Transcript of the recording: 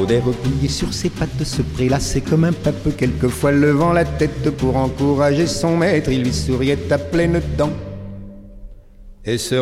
Hirondelle replié sur ses pattes se prélassait comme un pape, quelquefois levant la tête pour encourager son maître. Il lui souriait à pleines dents et se